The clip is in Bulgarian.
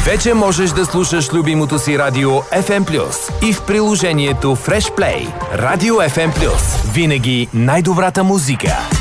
Вече можеш да слушаш любимото си радио FM+, и в приложението Fresh Play. Радио FM+. Винаги най-добрата музика.